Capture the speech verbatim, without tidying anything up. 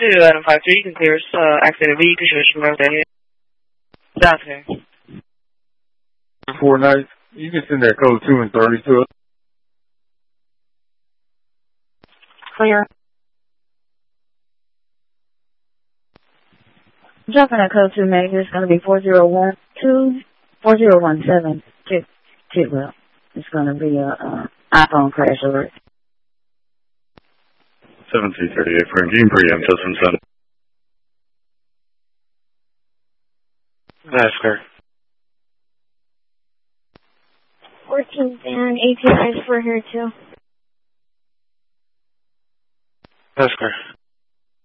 two, Adam five three, you can clear uh, accident V, construction road ahead. That's okay. Four nights, you can send that code two and thirty to us. Clear. Jumping at code two major, it's going to be four zero one two, four zero one seven, Kid, Kidwell. It's going to be a, uh, iPhone crash alert. seven C thirty-eight for Gene preempt us from Sunday. That's clear. fourteen and A P Is for here too. That's clear.